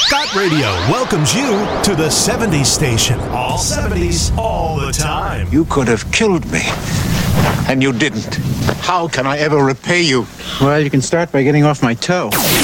Got Radio welcomes you to the 70s station. All 70s, all the time. You could have killed me, and you didn't. How can I ever repay you? Well, you can start by getting off my toe.